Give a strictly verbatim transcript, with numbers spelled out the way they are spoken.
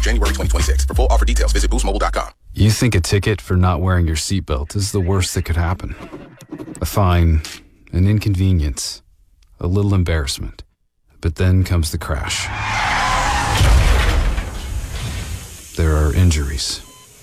January twenty twenty-six. For full offer details, visit boost mobile dot com. You think a ticket for not wearing your seatbelt is the worst that could happen. A fine, an inconvenience, a little embarrassment. But then comes the crash. There are injuries.